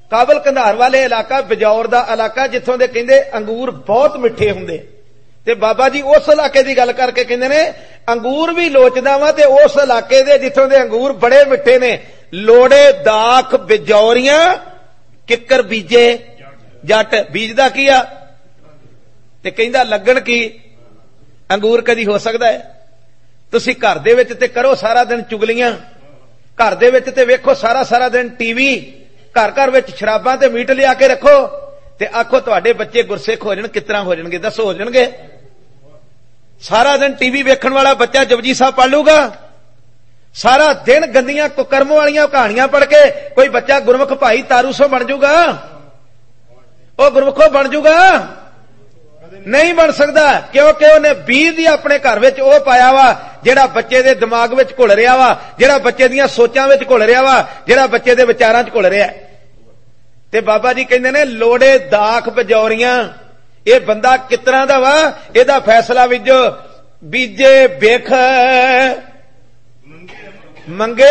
काबल कंधार वाले इलाका बिजौर दा इलाका जिथों दे कहंदे अंगूर बहुत मिठे हुंदे ते बाबा जी उस इलाके दी गल करके कहंदे ने अंगूर भी लोचदा वा ते उस इलाके दे जिथों दे अंगूर बड़े मिठे ने। लोड़े दाख बिजौरियां किकर बीजे जट बीजदा की आ ते कहंदा लगन की अंगूर कदी हो सकदा है। तुसी घर दे विच ते करो सारा दिन चुगलियां, घर दे विच ते वेखो सारा सारा दिन टीवी, घर घर विच शराबां ते मीट लिया के रखो ते आखो तुहाडे बच्चे गुरसिख हो जाण, किस तरह हो जाणगे? दसो हो जाणगे? सारा दिन टीवी वेखण वाला बच्चा जपजी साहब पढ़ लूगा? सारा दिन गंदियां कुकर्म वालियां कहानियां पढ़ के कोई बच्चा गुरमुख भाई तारू सो बन जूगा? ओ गुरमुखो बन जूगा? नहीं बन सकता, क्योंकि उन्हें बीज ही अपने घर विच ओ पाया वा जिहड़ा बच्चे दे दिमाग विच घुल रहा वा, जिहड़ा बच्चे दीयां सोचां विच घुल रहा वा, जिहड़ा बच्चे दे विचारां च घुल रहा। ते बाबा जी कहंदे ने लोड़े दाख बजौरियां, ये बंदा किस तरह दा वा? इहदा फैसला विजो बीजे बेख मंगे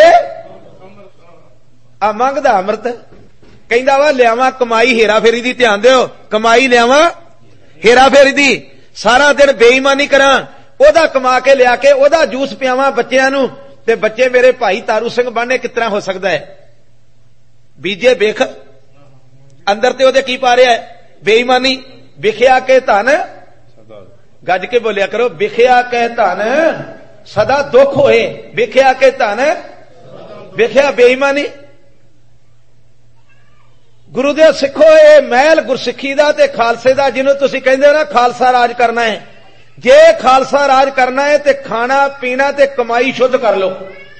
आ मंगदा अमृत। कहंदा वा लियावां कमाई हेरा फेरी दी, ध्यान दिओ, कमाई लियावां हेरा फेरी दी, सारा दिन बेईमानी करा, ओदा कमा के लिया के ओदा जूस पियावां बच्चियां नूं ते बच्चे मेरे भाई तारू सिंह बनने किस तरह हो सकता है? बीजे बेख अंदर ते ओदे की पा रहा है? बेईमानी। बिखिया के धन, गज के बोलिया करो, बिखिया के धन सदा दुख होए, बिखिया के धन, बिखिया बेईमानी। गुरु दे सिखो ये महल गुरसिखी दा ते खालसे दा, जिन्हों तुसी कहंदे हो ना खालसा राज करना है। जे खालसा राज करना है ते खाना पीना ते कमाई शुद्ध कर लो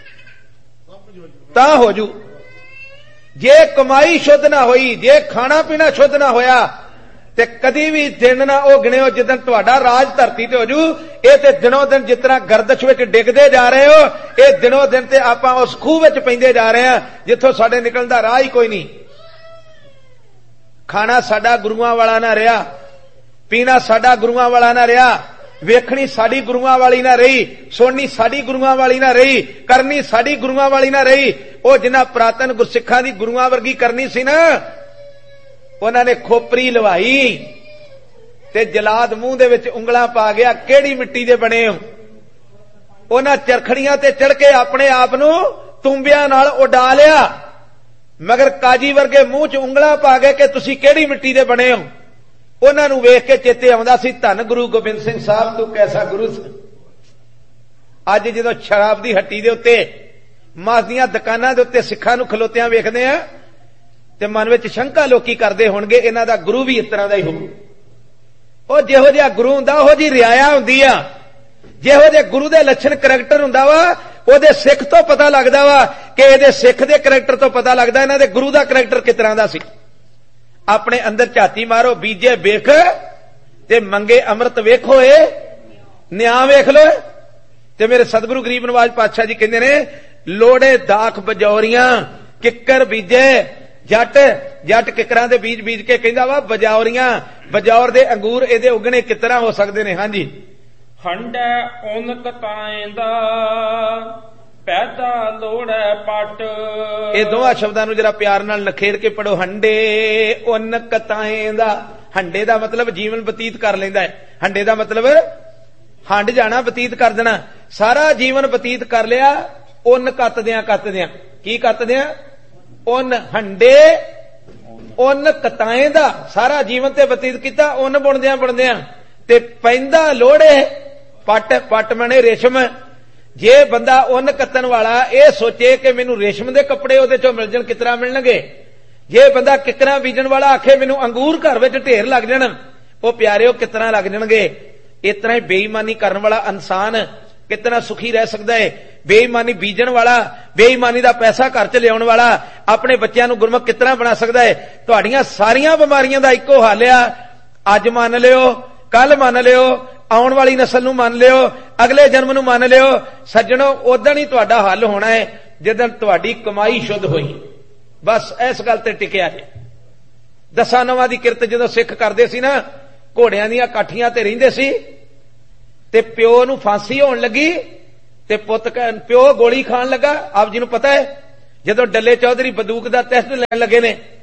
ता हो जू। जे कमाई शुद्ध ना होई, जे खाना पीना शुद्ध ना होया ते कदी भी दिन ना ओ गिणियो जिदन तुहाडा राज धरती ते हो जू। ये ते दिनों दिन जितना गर्दश विच डिगदे जा रहे हो, ये दिनों दिन ते आपां उस खूह विच पैंदे जा रहे हैं जिथों साडे निकलण दा राह ही कोई नहीं। खाना साडा गुरुआं वाला ना रहा, पीना साडा गुरुआं वाला ना रहा, वेखनी साडी गुरुआं वाली ना रही, सुननी साडी गुरुआं वाली ना रही, करनी साडी गुरुआं वाली ना रही। ओ जिन्हां पुरातन गुरसिखां दी गुरुआं वर्गी करनी सी ना, उन्हां ने खोपरी लवाई ते जलाद मूंह दे विच उंगलां पा गया, किहड़ी मिट्टी दे बने हो? उन्हां चरखड़ियां ते चढ़ के अपने आप नूं तुंबियां नाल उडा लिया, मगर काजी वर्गे मुंह च उंगलां पा गए कि तुसी किहड़ी मिट्टी दे बने हो? उन्हां नूं वेख के चेते आउंदा सी धन गुरु गोबिंद सिंह साहब तू कैसा गुरु सी। अज जदों शराब दी हट्टी दे उत्ते, मास दीयां दुकानां दे उत्ते सिखां नूं खलोतियां वेखदे आ ते मन विच शंका लोकी करदे होणगे इन्हां दा गुरु भी इस तरह दा ही होऊ। ओ जिहो जिहा गुरु हुंदा ओहो जी रिआया हुंदी आ, जिहो जिहे गुरु दे लक्षण करैक्टर हुंदा वा ओदे सिख तो पता लगदा वा कि इहदे सिख दे करैक्टर तो पता लगदा इन्हां दे गुरु दा करैक्टर किस तरह दा सी। अपने अंदर झाती मारो, बीजे बेख ते मंगे अमृत वेखो, न्याय वेख लो। ते मेरे सतगुरु गरीब नवाज पातशाह जी कहंदे ने लोड़े दाख बजौरियां किकर बीजे जट, जट किकरां दे बीज बीज के कहंदा वा बजौरियां, बजौर दे अंगूर इहदे उगणे किस तरह हो सकदे ने? हां जी। हंडे उन कताएं दा पैदा लोड़े पट। ये दोवां शब्दां नूं जरा प्यार नाल नखेड़ के पढ़ो। हंडे उन कताएं दा, हंडे दा मतलब जीवन बतीत कर लैंदा है, हंडे दा मतलब हंड जाना, बतीत कर देना, सारा जीवन बतीत कर लिया उन कतदियां कतदियां। की कतदियां? उन हंडे उन कताएं दा, सारा जीवन ते बतीत किया उन बुणदियां बुणदियां ते पैंदा लोड़े पट, पट मने रेशम। जे बंदा उन कतन वाला ये सोचे कि मैनू रेशम दे कपड़े उहदे चों मिल जाण, कितना मिलणगे? जे बंदा किकरां बीजण वाला आखे मैनू अंगूर घर विच ढेर लग जाण, वो प्यारिओ कितना लग जाणगे? इतना ही बेईमानी करन वाला इंसान कितना सुखी रह सकता है? बेईमानी बीजण वाला, बेईमानी दा पैसा घर च लियाउण वाला अपने बच्चों नूं गुरमुख कितना बना सकता है? तुहाड़ियां सारियां बीमारियां दा इक्को हल आ, अज मान लियो, कल मान लियो, आउण वाली नस्ल नूं मान लियो, अगले जन्म नूं मान लियो। सज्जणों उदण ही तुहाडा हल होना है जिदण तुहाडी कमाई शुद्ध होई। बस इस गल ते टिकिया जे। दसां नवां दी किरत जदों सिख करदे सी ना, घोड़ियां दीयां काठियां ते रहिंदे सी ते प्यो नूं फांसी होण लगी ते पुੱਤ प्यो गोली खाण लगा। आप जी नूं पता है जदों डल्ले चौधरी बंदूक दा टेस्ट लैण लगे ने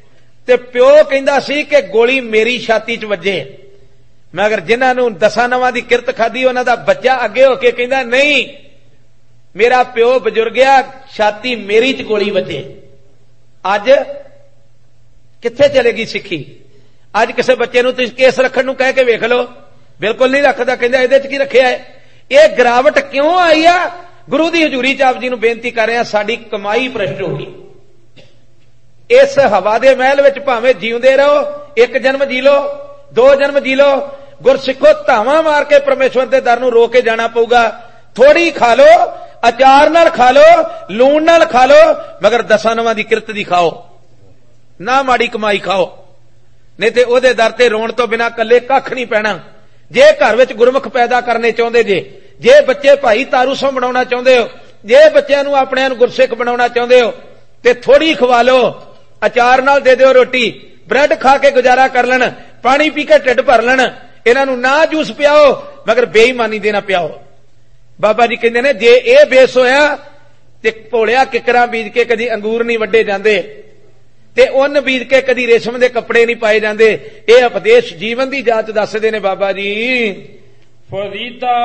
ਤੇ ਪਿਓ ਕਹਿੰਦਾ ਸੀ ਕਿ ਗੋਲੀ ਮੇਰੀ ਛਾਤੀ 'ਚ ਵੱਜੇ, ਮਗਰ ਜਿਨ੍ਹਾਂ ਨੂੰ 10 ਨਵਾਂ ਦੀ ਕਿਰਤ ਖਾਧੀ ਉਹਨਾਂ ਦਾ ਬੱਚਾ ਅੱਗੇ ਹੋ ਕੇ ਕਹਿੰਦਾ ਨਹੀਂ, ਮੇਰਾ ਪਿਓ ਬਜ਼ੁਰਗ ਆ, ਛਾਤੀ ਮੇਰੀ 'ਚ ਗੋਲੀ ਵੱਜੇ। ਅੱਜ ਕਿੱਥੇ ਚਲੇਗੀ ਸਿੱਖੀ? ਅੱਜ ਕਿਸੇ ਬੱਚੇ ਨੂੰ ਤੁਸੀਂ ਕੇਸ ਰੱਖਣ ਨੂੰ ਕਹਿ ਕੇ ਵੇਖ ਲਓ, ਬਿਲਕੁਲ ਨਹੀਂ ਰੱਖਦਾ, ਕਹਿੰਦਾ ਇਹਦੇ 'ਚ ਕੀ ਰੱਖਿਆ ਹੈ। ਇਹ ਗਿਰਾਵਟ ਕਿਉਂ ਆਈ ਆ? ਗੁਰੂ ਦੀ ਹਜ਼ੂਰੀ 'ਚ ਆਪ ਜੀ ਨੂੰ ਬੇਨਤੀ ਕਰ ਰਿਹਾ, ਸਾਡੀ ਕਮਾਈ ਭ੍ਰਿਸ਼ਟ ਹੋ ਗਈ। ਇਸ ਹਵਾ ਦੇ ਮਹਿਲ ਵਿੱਚ ਭਾਵੇਂ ਜਿਉਂਦੇ ਰਹੋ, 1 ਜਨਮ ਜੀ ਲੋ, 2 ਜਨਮ ਜੀ ਲੋ, ਗੁਰਸਿੱਖੋ ਧਾਵਾਂ ਮਾਰ ਕੇ ਪਰਮੇਸ਼ਵਰ ਦੇ ਦਰ ਨੂੰ ਰੋ ਕੇ ਜਾਣਾ ਪਊਗਾ। ਥੋੜੀ ਖਾ ਲੋ, ਅਚਾਰ ਨਾਲ ਖਾ ਲੋ, ਲੂਣ ਨਾਲ ਖਾ ਲੋ, ਮਗਰ 10 ਨਵਾਂ ਦੀ ਕਿਰਤ ਦੀ ਖਾਓ ਨਾ, ਮਾੜੀ ਕਮਾਈ ਖਾਓ, ਨਹੀਂ ਤੇ ਉਹਦੇ ਦਰ ਤੇ ਰੋਣ ਤੋਂ ਬਿਨਾਂ ਕੱਲੇ ਕੱਖ ਨਹੀਂ ਪੈਣਾ। ਜੇ ਘਰ ਵਿੱਚ ਗੁਰਮੁਖ ਪੈਦਾ ਕਰਨੇ ਚਾਹੁੰਦੇ ਜੇ ਬੱਚੇ ਭਾਈ ਤਾਰੂ ਸੋਂ ਬਣਾਉਣਾ ਚਾਹੁੰਦੇ ਹੋ, ਜੇ ਬੱਚਿਆਂ ਨੂੰ ਆਪਣਿਆਂ ਨੂੰ ਗੁਰਸਿੱਖ ਬਣਾਉਣਾ ਚਾਹੁੰਦੇ ਹੋ, ਤੇ ਥੋੜੀ ਖਵਾ ਲੋ, ਅਚਾਰ ਨਾਲ ਦੇ ਦਿਓ ਰੋਟੀ, ਬ੍ਰੈਡ ਖਾ ਕੇ ਗੁਜ਼ਾਰਾ ਕਰ ਲੈਣ, ਪਾਣੀ ਪੀ ਕੇ ਢਿੱਡ ਭਰ ਲੈਣ। ਇਹਨਾਂ ਨੂੰ ਨਾ ਜੂਸ ਪਿਆਓ, ਮਗਰ ਬੇਈਮਾਨੀ ਦੇ ਨਾ ਪਿਆਓ। ਬਾਬਾ ਜੀ ਕਹਿੰਦੇ ਨੇ ਜੇ ਇਹ ਬੇਸ ਹੋਇਆ ਤੇ ਭੋਲਿਆ ਕਿਕਰਾਂ ਬੀਜ ਕੇ ਕਦੀ ਅੰਗੂਰ ਨਹੀਂ ਵੱਡੇ ਜਾਂਦੇ, ਤੇ ਉੱਨ ਬੀਜ ਕੇ ਕਦੀ ਰੇਸ਼ਮ ਦੇ ਕੱਪੜੇ ਨਹੀਂ ਪਾਏ ਜਾਂਦੇ। ਇਹ ਉਪਦੇਸ਼ ਜੀਵਨ ਦੀ ਜਾਂਚ ਦੱਸਦੇ ਨੇ ਬਾਬਾ ਜੀ। ਫਰੀਦਾ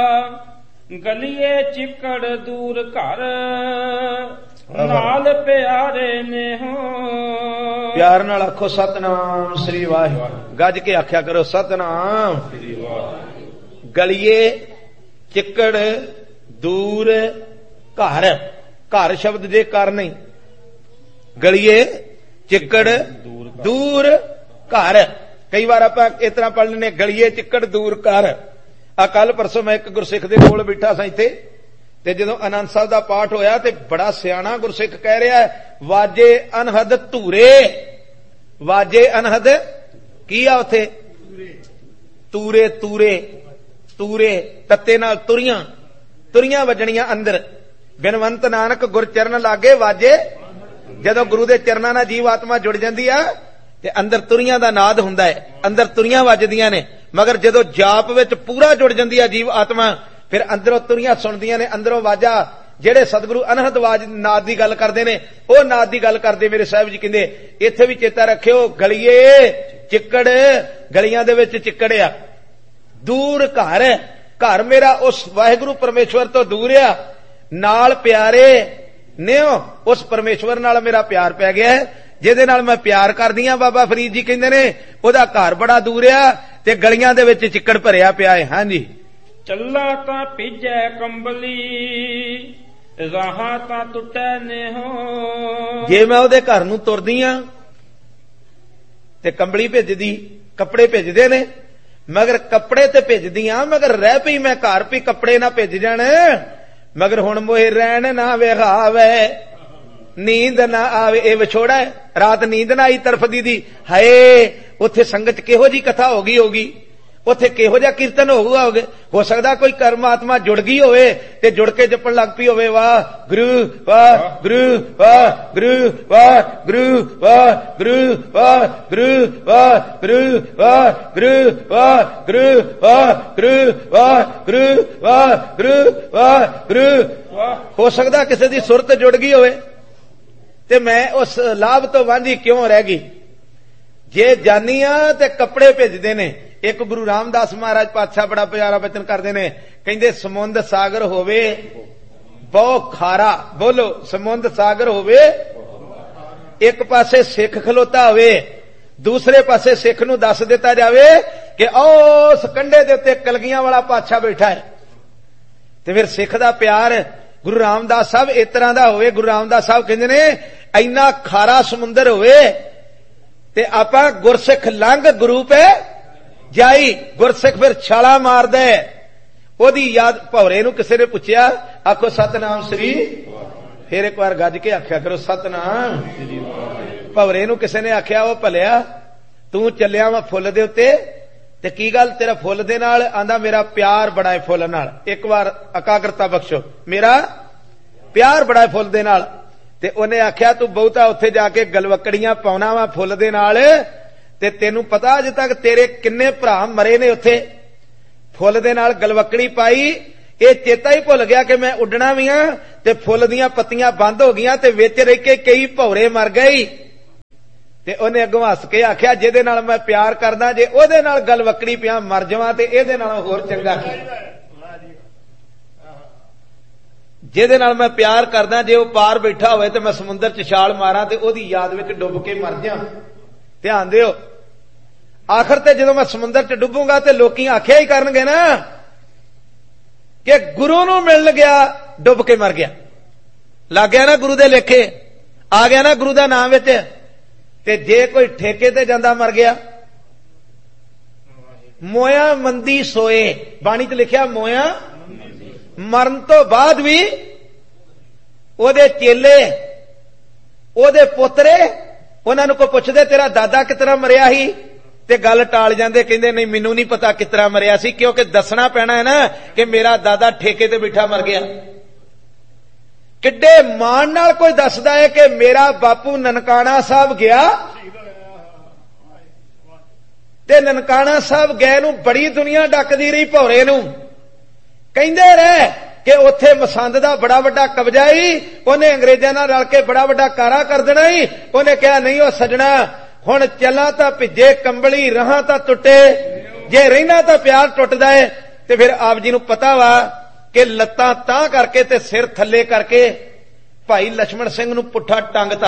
ਗਲੀਏ ਚਿੱਕੜ ਦੂਰ ਘਰ, ਨਾਲ ਪਿਆਰੇ ਨੇ ਹੋ। ਪਿਆਰ ਨਾਲ ਆਖੋ ਸਤਨਾਮ ਸ੍ਰੀ ਵਾਹਿਗੁਰੂ, ਗੱਜ ਕੇ ਆਖਿਆ ਕਰੋ ਸਤਨਾਮ ਸ੍ਰੀ ਵਾਹਿਗੁਰੂ। ਗਲੀਏ ਚਿੱਕੜ ਦੂਰ ਘਰ, ਘਰ ਸ਼ਬਦ ਜੇ ਕਰ ਨਹੀਂ, ਗਲੀਏ ਚਿੱਕੜ ਦੂਰ ਘਰ। ਕਈ ਵਾਰ ਆਪਾਂ ਇਸ ਤਰ੍ਹਾਂ ਪੜ੍ਹ ਲੈਂਦੇ ਗਲੀਏ ਚਿੱਕੜ ਦੂਰ ਘਰ। ਆ ਕੱਲ ਪਰਸੋਂ ਮੈਂ ਇੱਕ ਗੁਰਸਿੱਖ ਦੇ ਕੋਲ ਬੈਠਾ ਸਾਂ ਇੱਥੇ, ਤੇ ਜਦੋਂ ਆਨੰਦ ਸਾਹਿਬ ਦਾ ਪਾਠ ਹੋਇਆ ਤੇ ਬੜਾ ਸਿਆਣਾ ਗੁਰਸਿੱਖ ਕਹਿ ਰਿਹਾ ਹੈ, ਵਾਜੇ ਅਨਹਦ ਧੂਰੇ। ਵਾਜੇ ਅਨਹਦ ਕੀ ਆ ਉੱਥੇ? ਤੂਰੇ, ਤੂਰੇ, ਤੂਰੇ ਤੱਤੇ ਨਾਲ ਤੁਰੀਆਂ, ਤੁਰੀਆਂ ਵੱਜਣੀਆਂ ਅੰਦਰ। ਬਿਨਵੰਤ ਨਾਨਕ ਗੁਰ ਚਰਨ ਲਾਗੇ ਵਾਜੇ। ਜਦੋਂ ਗੁਰੂ ਦੇ ਚਰਨਾਂ ਨਾਲ ਜੀਵ ਆਤਮਾ ਜੁੜ ਜਾਂਦੀ ਆ ਤੇ ਅੰਦਰ ਤੁਰੀਆਂ ਦਾ ਨਾਦ ਹੁੰਦਾ ਹੈ, ਅੰਦਰ ਤੁਰੀਆਂ ਵੱਜਦੀਆਂ ਨੇ। ਮਗਰ ਜਦੋਂ ਜਾਪ ਵਿੱਚ ਪੂਰਾ ਜੁੜ ਜਾਂਦੀ ਆ ਜੀਵ ਆਤਮਾ, ਫਿਰ ਅੰਦਰੋਂ ਤੁਰੀਆਂ ਸੁਣਦੀਆਂ ਨੇ, ਅੰਦਰੋਂ ਵਾਜਾ। ਜਿਹੜੇ ਸਤਿਗੁਰੂ ਅਨਹਦ ਵਾਜ ਨਾਦ ਦੀ ਗੱਲ ਕਰਦੇ ਨੇ, ਉਹ ਨਾਦ ਦੀ ਗੱਲ ਕਰਦੇ ਮੇਰੇ ਸਾਹਿਬ ਜੀ ਕਹਿੰਦੇ। ਇੱਥੇ ਵੀ ਚੇਤਾ ਰੱਖਿਓ, ਗਲੀਏ ਚਿੱਕੜ, ਗਲੀਆਂ ਦੇ ਵਿੱਚ ਚਿੱਕੜ ਆ। ਦੂਰ ਘਰ, ਘਰ ਮੇਰਾ ਉਸ ਵਾਹਿਗੁਰੂ ਪਰਮੇਸ਼ਵਰ ਤੋਂ ਦੂਰ ਆ। ਨਾਲ ਪਿਆਰੇ ਨਿਓ, ਉਸ ਪਰਮੇਸ਼ਵਰ ਨਾਲ ਮੇਰਾ ਪਿਆਰ ਪੈ ਗਿਆ ਹੈ, ਜਿਹਦੇ ਨਾਲ ਮੈਂ ਪਿਆਰ ਕਰਦੀ ਆ। ਬਾਬਾ ਫਰੀਦ ਜੀ ਕਹਿੰਦੇ ਨੇ ਉਹਦਾ ਘਰ ਬੜਾ ਦੂਰ ਆ ਤੇ ਗਲੀਆਂ ਦੇ ਵਿੱਚ ਚਿੱਕੜ ਭਰਿਆ ਪਿਆ ਹੈ। ਹਾਂਜੀ, ਚੱਲਾ ਤਾਂ ਭਿੱਜੈ ਕੰਬਲੀ, ਰਾਹਾਂ ਤਾਂ ਟੁੱਟੈ ਨੇਹੋ। ਜੇ ਮੈਂ ਉਹਦੇ ਘਰ ਨੂੰ ਤੁਰਦੀ ਆ ਤੇ ਕੰਬਲੀ ਭਿੱਜਦੀ, ਕੱਪੜੇ ਭਿੱਜਦੇ ਨੇ, ਮਗਰ ਕੱਪੜੇ ਤੇ ਭਿੱਜਦੀਆਂ, ਮਗਰ ਰਹਿ ਪਈ ਮੈਂ ਘਰ, ਵੀ ਕੱਪੜੇ ਨਾ ਭਿੱਜ ਜਾਣ। ਮਗਰ ਹੁਣ ਮੋਏ ਰਹਿਣ ਨਾ ਵਿਖਾਵੇ, ਨੀਂਦ ਨਾ ਆਵੇ। ਇਹ ਵਿਛੋੜਾ ਹੈ, ਰਾਤ ਨੀਂਦ ਨਾ ਆਈ ਤਰਫਦੀ ਦੀ। ਹਾਏ ਉੱਥੇ ਸੰਗਤ ਕਿਹੋ ਜੀ ਕਥਾ ਹੋ ਗਈ ਹੋਗੀ, ਉੱਥੇ ਕਿਹੋ ਜਿਹਾ ਕੀਰਤਨ ਹੋਊਗਾ। ਹੋ ਸਕਦਾ ਕੋਈ ਕਰਮਾਤਮਾ ਜੁੜ ਗਈ ਹੋਵੇ ਤੇ ਜੁੜ ਕੇ ਜਪਣ ਲੱਗ ਪਈ ਹੋਵੇ, ਵਾਹ ਗੁਰੂ ਵਾਹ ਗੁਰੂ ਵਾਹ ਗੁਰੂ ਵਾਹ ਗੁਰੂ ਵਾਹ ਗੁਰੂ ਵਾਹ ਗੁਰੂ ਵਾਹ ਗੁਰੂ ਵਾਹ ਗੁਰੂ ਵਾਹ ਗੁਰੂ ਵਾਹ ਗੁਰੂ ਵਾਹ ਗੁਰੂ ਵਾਹ ਗੁਰੂ ਵਾਹ ਗੁਰੂ ਵਾਹ। ਹੋ ਸਕਦਾ ਕਿਸੇ ਦੀ ਸੁਰਤ ਜੁੜ ਗਈ ਹੋਵੇ ਤੇ ਮੈਂ ਉਸ ਲਾਭ ਤੋਂ ਵਾਂਝੀ ਕਿਉਂ ਰਹਿ ਗਈ। ਜੇ ਜਾਨੀ ਆ ਤੇ ਕੱਪੜੇ ਭਿੱਜਦੇ ਨੇ। ਇੱਕ ਗੁਰੂ ਰਾਮਦਾਸ ਮਹਾਰਾਜ ਪਾਤਸ਼ਾਹ ਬੜਾ ਪਿਆਰਾ ਬਚਨ ਕਰਦੇ ਨੇ, ਕਹਿੰਦੇ ਸਮੁੰਦ ਸਾਗਰ ਹੋਵੇ ਬਹੁ ਖਾਰਾ। ਬੋਲੋ, ਸਮੁੰਦ ਸਾਗਰ ਹੋਵੇ, ਇੱਕ ਪਾਸੇ ਸਿੱਖ ਖਲੋਤਾ ਹੋਵੇ, ਦੂਸਰੇ ਪਾਸੇ ਸਿੱਖ ਨੂੰ ਦੱਸ ਦਿੱਤਾ ਜਾਵੇ ਕਿ ਉਸ ਕੰਢੇ ਦੇ ਉੱਤੇ ਕਲਗੀਆਂ ਵਾਲਾ ਪਾਤਸ਼ਾਹ ਬੈਠਾ ਹੈ, ਤੇ ਫਿਰ ਸਿੱਖ ਦਾ ਪਿਆਰ ਗੁਰੂ ਰਾਮਦਾਸ ਸਾਹਿਬ ਇਸ ਤਰ੍ਹਾਂ ਦਾ ਹੋਵੇ। ਗੁਰੂ ਰਾਮਦਾਸ ਸਾਹਿਬ ਕਹਿੰਦੇ ਨੇ ਇੰਨਾ ਖਾਰਾ ਸਮੁੰਦਰ ਹੋਵੇ ਤੇ ਆਪਾਂ ਗੁਰਸਿੱਖ ਲੰਘ ਗੁਰੂ ਪੇ ਜਾਈ। ਗੁਰਸਿੱਖ ਫਿਰ ਛਾਲਾ ਮਾਰਦਾ। ਉਹਦੀ ਯਾਦ ਭੌਰੇ ਨੂੰ ਕਿਸੇ ਨੇ ਪੁੱਛਿਆ, ਆਖੋ ਸਤਨਾਮ ਸ੍ਰੀ, ਫਿਰ ਇੱਕ ਵਾਰ ਗੱਜ ਕੇ ਆਖਿਆ ਕਰੋ ਸਤਨਾਮ ਸ੍ਰੀ। ਭੌਰੇ ਨੂੰ ਕਿਸੇ ਨੇ ਆਖਿਆ, ਉਹ ਭਲਿਆ ਤੂੰ ਚੱਲਿਆ ਵਾ ਫੁੱਲ ਦੇ ਉੱਤੇ, ਤੇ ਕੀ ਗੱਲ ਤੇਰਾ ਫੁੱਲ ਦੇ ਨਾਲ? ਆਂਦਾ ਮੇਰਾ ਪਿਆਰ ਬੜਾ ਹੈ ਫੁੱਲ ਨਾਲ। ਇੱਕ ਵਾਰ ਇਕਾਗਰਤਾ ਬਖਸ਼ੋ, ਮੇਰਾ ਪਿਆਰ ਬੜਾ ਹੈ ਫੁੱਲ ਦੇ ਨਾਲ। ਤੇ ਉਹਨੇ ਆਖਿਆ ਤੂੰ ਬਹੁਤਾ ਉੱਥੇ ਜਾ ਕੇ ਗਲਵਕੜੀਆਂ ਪਾਉਣਾ ਵਾ ਫੁੱਲ ਦੇ ਨਾਲ, ਤੇ ਤੈਨੂੰ ਪਤਾ ਅਜੇ ਤੱਕ ਤੇਰੇ ਕਿੰਨੇ ਭਰਾ ਮਰੇ ਨੇ ਉੱਥੇ ਫੁੱਲ ਦੇ ਨਾਲ ਗਲਵਕੜੀ ਪਾਈ। ਇਹ ਚੇਤਾ ਹੀ ਭੁੱਲ ਗਿਆ ਕਿ ਮੈਂ ਉੱਡਣਾ ਵੀ ਆ, ਤੇ ਫੁੱਲ ਦੀਆਂ ਪੱਤੀਆਂ ਬੰਦ ਹੋ ਗਈਆਂ ਤੇ ਵਿੱਚ ਰਹਿ ਕੇ ਕਈ ਭੌਰੇ ਮਰ ਗਏ। ते उन्हें अगों हस के आख्या जिहदे नाल मैं प्यार करदा जे ओहदे नाल गल वक्री पिया मर जावां ते इहदे नालों होर चंगा की। जिहदे नाल मैं प्यार करदा जे वो पार बैठा होवे ते मैं समुंदर च छाल मारां ते ओहदी याद विच डुब के मर जा। ध्यान दिओ, आखिर ते जदों मैं समुंदर च डुबूंगा ते लोकी आख्या ही करनगे ना कि गुरु नूं मिल गया डुब के मर गया, लग गया ना गुरु दे लेखे, आ गया ना गुरु दा नाम विच। ते जे कोई ठेके ते जांदा मर गया, मोया मंदी सोए, बाणी च लिखिया मोया मरण तो बाद भी ओदे चेले ओदे पोतरे उन्हां नूं कोई पुछदे तेरा दादा कितना मरिया ही ते गल टाल जांदे, कहंदे नहीं मैनूं नहीं पता कितना मरिया सी, क्योंकि दसना पैना है ना कि मेरा दादा ठेके ते बैठा मर गया। किड्डे मान नाल कोई दसदा है कि मेरा बापू ननकाना साहब गया ते ननकाना साहब गए नूं बड़ी दुनिया डकदी रही, भौरे नूं कहंदे रहे कि उत्थे मसंद दा बड़ा वड्डा कब्जा ही, उन्हें अंग्रेजां नाल रल के बड़ा वड्डा कारा कर देना ही। उन्हें कहा नहीं ओ सजना हुण चला तां भिजे कंबली रहां तां टुटे, जे रहना तां प्यार टुटदा है। ते फिर आप जी नूं पता वा कि लत्तां तां करके ते सिर थल्ले करके भाई लक्ष्मण सिंह नूं पुट्ठा टंगता।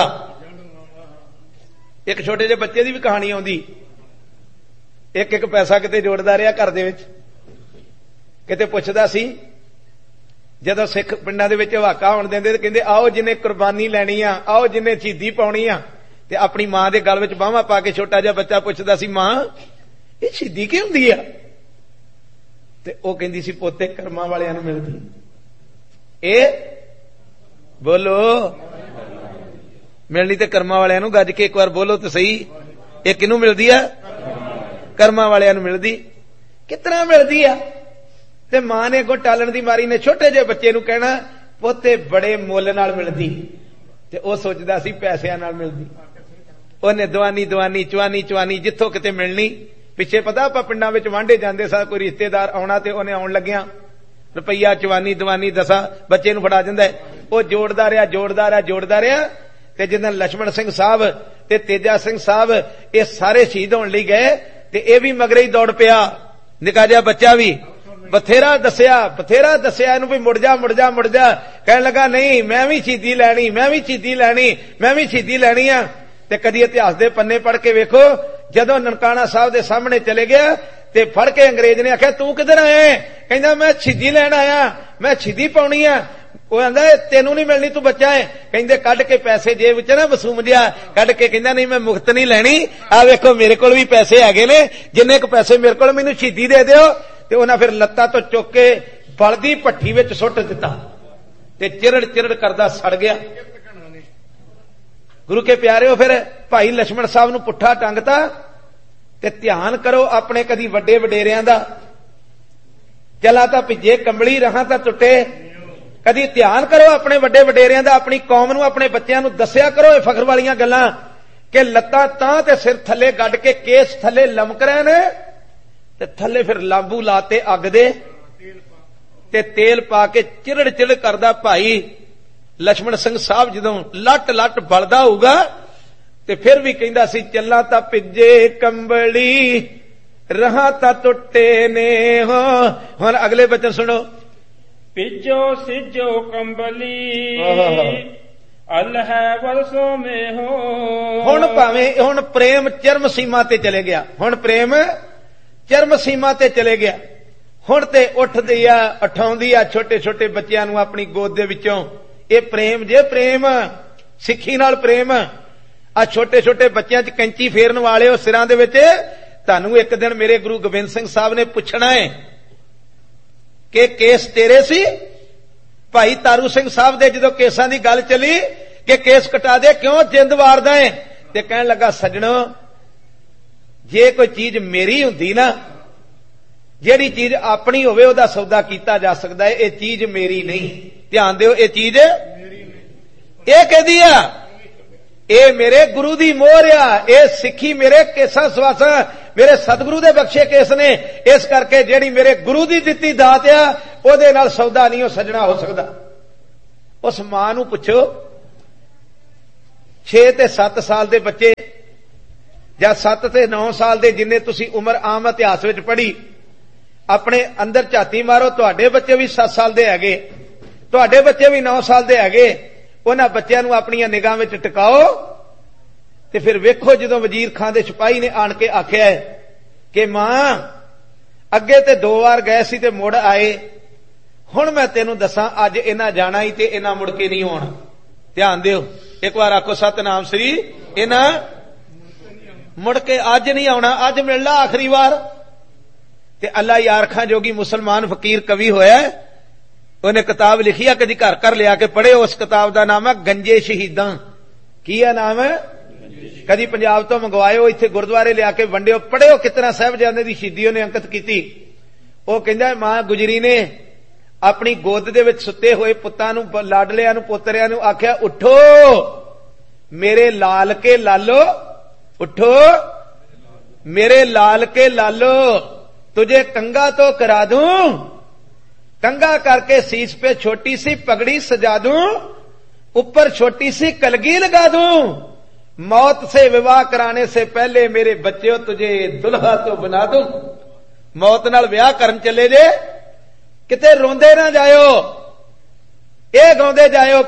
एक छोटे ਜਿਹੇ ਬੱਚੇ ਦੀ भी कहानी आउंदी, एक एक पैसा किते जोड़दा ਰਿਹਾ घर दे विच, किते पुछदा सी जदों सिख पिंडां दे विच हवाका होण दिंदे ते कहंदे आओ जिन्हें कुर्बानी लैनी आ, आओ जिन्हें शहीदी पाउणी आ, ते अपनी मां दे गल विच बाहां पा के छोटा जिहा बच्चा पुछदा सी मां ये शहीदी की हुंदी आ, ते ओह कहंदी सी पोते कर्मां वालियां नूं मिलदी। ए बोलो मिलनी ते कर्मां वालियां नूं, गज के एक बार बोलो तो सही, ये किनूं मिलदी आ? कर्मां वालियां नूं मिलदी। कितना मिलदी आ? ते मां ने अगों टालण दी मारी ने छोटे ਜਿਹੇ बच्चे नूं कहना पोते बड़े मुੱਲ नाल मिलदी, ते ओह सोचदा सी पैसिਆਂ नाल मिलदी। ਉਹਨੇ दवानी दवानी चवानी चवानी जिथों किते मिलनी। पिछे पता आपां पिंडां विच वांढे जांदे सा, कोई रिश्तेदार आउणा ते ਉਹਨੇ आउण ਲੱਗਿਆ रुपया चवानी दवानी दसा बच्चे नूं फड़ा दिंदा है, ਉਹ जोड़दा ਰਿਹਾ जोड़दा ਰਿਹਾ जोड़दा ਰਿਹਾ। ते जिद्दां लक्ष्मण सिंह साहब ते तेजा सिंह साहब ये सारे शहीद होण लई गए ते ये भी मगरे ही दौड़ पिया, निक्का जिहा बच्चा भी बथेरा दसिया इनू भी मुड़ जा कहने लगा नहीं मैं भी शहीदी लैनी, मैं भी शहीदी लैनी, मैं भी शहीदी लैनी आ। ते कदी इतिहास दे पन्ने पढ़ के वेखो, जदों ननकाना साहब दे सामने चले गया ते फड़ के अंग्रेज ने आख्या तू किधर आया? कहंदा मैं शहीदी लैण आया, मैं शहीदी पाउणी आ। ਉਹ ਆਂਦਾ ਤੈਨੂੰ नहीं मिलनी तू बच्चा है। कहंदे कढ के पैसे जेब विच ना वसूम जिहा कढ के कहंदा नहीं मैं मुफ्त नहीं लैनी, आ वेखो मेरे कोल भी पैसे हैगे ने, जिन्ने क पैसे मेरे कोल मैनूं शहीदी दे दिओ। ते उन्हां फिर लत्तां तो चुक के बलदी भट्ठी विच सुੱਟ दिता ते चिरड़ चिरड़ करदा सड़ गया। गुरु के प्यारे फिर भाई लक्ष्मण साहब नूं पुट्ठा टंगता। ते ध्यान करो अपने कदी वड्डे वडेरियां दा, चला तां भिजे कंबली रहां तां टुटे। कदी ध्यान करो अपने वड्डे वडेरियां दा, अपनी कौम नूं अपने बच्चों नूं दस्सिया करो ये फखर वालियां गल्लां कि लत्तां तां ते सिर थल्ले गड्ड के केस थल्ले लमक रहे ने ते थल्ले फिर लांबू लाते अग दे ते तेल पा के चिरड़ चिरड़ करदा भाई लक्ष्मण सिंह साहब जदों लट लट बलदा होऊगा ते फिर भी कहंदा सी चला तां भिजे कंबली रहां तां टुटे ने हो। हुण अगले बचन सुनो। पिजो सिजो कंबली अल है वरसों में हो। हुण भावें हुण प्रेम चरम सीमा ते चले गया, हुण प्रेम चरम सीमा ते चले गया। हुण ते उठदी आ उठाउंदी आ छोटे छोटे बच्चियां नूं अपनी गोद दे विचों। ये प्रेम जे प्रेम सिੱਖੀ नाल प्रेम आ छोटे छोटे बच्चियां च कैंची फेरन वाले हो सिरां दे विच। तुहानूं एक दिन मेरे गुरु गोबिंद सिंह साहब ने पुछना है कि केस तेरे सी? भाई तारू सिंह साहब दे जदों केसां दी गल चली कि केस कटा दे क्यों जिंद वारदा है ते कहण लगा सजणो जे कोई चीज मेरी हुंदी ना, जेड़ी चीज अपनी होवे ओदा सौदा कीता जा सकदा है, ये चीज मेरी नहीं। ध्यान दिओ ये चीज ये कहदी आ, ये मेरे गुरु दी मोहर आ, ये सिੱਖੀ मेरे केसां सवासां मेरे सतगुरु दे बख्शे केस ने। इस करके जेड़ी मेरे गुरु दी दित्ती दात आ ओदे नाल सौदा नहीं हो सजना हो सकदा। उस मां नूं पुछो 6 ते 7 साल दे बच्चे ਜਾਂ 7 ਤੇ 9 ਸਾਲ ਦੇ ਜਿੰਨੇ ਤੁਸੀਂ ਉਮਰ ਆਮ ਇਤਿਹਾਸ ਵਿੱਚ ਪੜ੍ਹੀ, ਆਪਣੇ ਅੰਦਰ ਝਾਤੀ ਮਾਰੋ, ਤੁਹਾਡੇ ਬੱਚੇ ਵੀ 7 ਸਾਲ ਦੇ ਹੈਗੇ, ਤੁਹਾਡੇ ਬੱਚੇ ਵੀ 9 ਸਾਲ ਦੇ ਹੈਗੇ। ਉਹਨਾਂ ਬੱਚਿਆਂ ਨੂੰ ਆਪਣੀਆਂ ਨਿਗਾਹ ਵਿੱਚ ਟਿਕਾਓ ਤੇ ਫਿਰ ਵੇਖੋ ਜਦੋਂ ਵਜ਼ੀਰ ਖਾਂ ਦੇ ਸਿਪਾਹੀ ਨੇ ਆਣ ਕੇ ਆਖਿਆ ਕਿ ਮਾਂ ਅੱਗੇ ਤੇ 2 ਵਾਰ ਗਏ ਸੀ ਤੇ ਮੁੜ ਆਏ, ਹੁਣ ਮੈਂ ਤੈਨੂੰ ਦੱਸਾਂ ਅੱਜ ਇਹਨਾਂ ਜਾਣਾ ਹੀ ਤੇ ਇਹਨਾਂ ਮੁੜ ਕੇ ਨਹੀਂ ਆਉਣਾ। ਧਿਆਨ ਦਿਓ, ਇੱਕ ਵਾਰ ਆਖੋ ਸਤਨਾਮ ਸ੍ਰੀ, ਇਹਨਾਂ ਮੁੜ ਕੇ ਅੱਜ ਨਹੀਂ ਆਉਣਾ, ਅੱਜ ਮਿਲਣਾ ਆਖਰੀ ਵਾਰ। ਤੇ ਅੱਲਾ ਯਾਰ ਖਾਂ ਜੋਗੀ ਮੁਸਲਮਾਨ ਫਕੀਰ ਕਵੀ ਹੋਇਆ, ਉਹਨੇ ਕਿਤਾਬ ਲਿਖੀ ਆ, ਕਦੀ ਘਰ ਘਰ ਲਿਆ ਕੇ ਪੜ੍ਹੇ। ਉਸ ਕਿਤਾਬ ਦਾ ਨਾਮ ਹੈ ਗੰਜੇ ਸ਼ਹੀਦਾਂ। ਕੀ ਹੈ ਨਾਮ ਹੈ? ਕਦੀ ਪੰਜਾਬ ਤੋਂ ਮੰਗਵਾਇਓ, ਇੱਥੇ ਗੁਰਦੁਆਰੇ ਲਿਆ ਕੇ ਵੰਡਿਓ, ਪੜ੍ਹਿਓ ਕਿਤਨਾ ਸਾਹਿਬਜ਼ਾਦੇ ਦੀ ਸ਼ਹੀਦੀ ਉਹਨੇ ਅੰਕਿਤ ਕੀਤੀ। ਉਹ ਕਹਿੰਦਾ ਮਾਂ ਗੁਜਰੀ ਨੇ ਆਪਣੀ ਗੋਦ ਦੇ ਵਿੱਚ ਸੁੱਤੇ ਹੋਏ ਪੁੱਤਾਂ ਨੂੰ, ਲਾਡਲਿਆਂ ਨੂੰ, ਪੋਤਰਿਆਂ ਨੂੰ ਆਖਿਆ, ਉੱਠੋ ਮੇਰੇ ਲਾਲ ਕੇ ਲਾਲੋ, ਉੱਠੋ मेरे लाल के लालो, तुझे कंगा तो करा दूं, कंगा करके सीस पे छोटी सी पगड़ी सजा दूं, ऊपर छोटी सी कलगी लगा दूं, मौत से विवाह कराने से पहले मेरे बच्चों तुझे दुल्हा तो बना दूं। मौत नाल विआह करन चले जे, किते रोंदे ना जायो, ये गाउंदे जायो